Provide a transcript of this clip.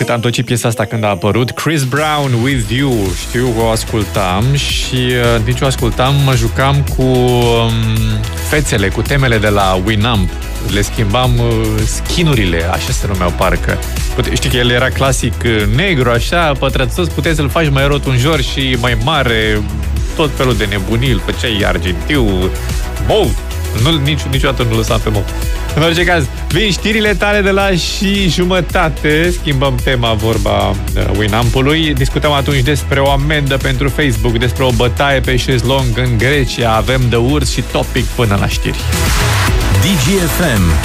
cât am tocit piesa asta când a apărut. Chris Brown, With You. Știu că o ascultam și nici o ascultam, mă jucam cu fețele, cu temele de la Winamp. Le schimbam skin-urile, așa se numeau parcă. Știi că el era clasic negru, așa, pătrățos, puteai să-l faci mai rotunjor și mai mare, tot felul de nebunii, îl făceai argintiu, mov. Niciodată nu lăsam pe mov. În orice caz, vin știrile tale de la și jumătate. Schimbăm tema, vorba Winampului. Discutăm atunci despre o amendă pentru Facebook, despre o bătaie pe șezlong în Grecia. Avem de urs și topic până la știri. DGFM.